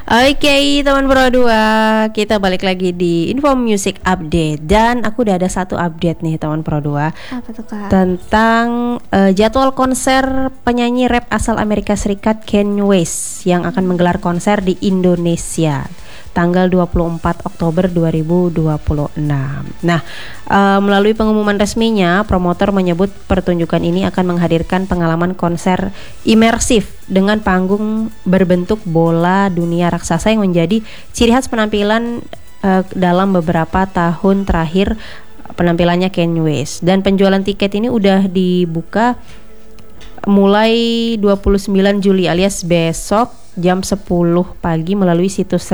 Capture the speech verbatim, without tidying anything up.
Oke, teman Pro dua, kita balik lagi di Info Music Update. Dan aku udah ada satu update nih teman Pro dua. Apa tuh, Kak? Tentang uh, jadwal konser penyanyi rap asal Amerika Serikat Kanye West yang akan menggelar konser di Indonesia tanggal dua puluh empat Oktober dua ribu dua puluh enam. Nah, uh, melalui pengumuman resminya, promotor menyebut pertunjukan ini akan menghadirkan pengalaman konser imersif dengan panggung berbentuk bola dunia raksasa yang menjadi ciri khas penampilan uh, dalam beberapa tahun terakhir penampilannya Kanye West. Dan penjualan tiket ini udah dibuka mulai dua puluh sembilan Juli alias besok jam sepuluh pagi melalui situs